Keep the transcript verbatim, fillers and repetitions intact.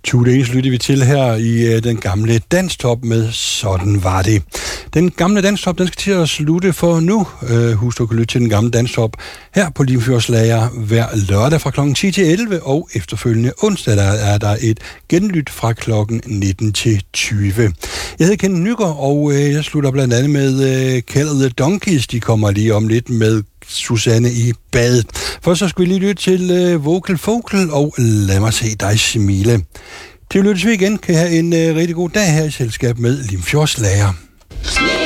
To Days lytter vi til her i uh, den gamle Danstop med Sådan var det. Den gamle Danstop, den skal til at slutte for nu. Uh, husk, du kan lytte til den gamle Danstop her på Limfjordslager hver lørdag fra klokken ti til elleve, og efterfølgende onsdag der er der et genlyt fra klokken nitten til tyve. Jeg hedder Kent Nygaard, og uh, jeg slutter blandt andet med uh, Kelder The Donkeys. De kommer lige om lidt med Susanne i badet. Først så skal vi lige lytte til uh, Vocal Focal og Lad mig se dig smile. Til lyttes vi igen. Kan I have en uh, rigtig god dag her i selskab med Limfjordslager.